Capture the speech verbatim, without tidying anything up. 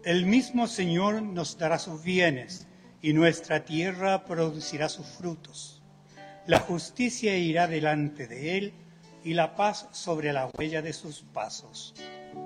El mismo Señor nos dará sus bienes y nuestra tierra producirá sus frutos. La justicia irá delante de él y la paz sobre la huella de sus pasos.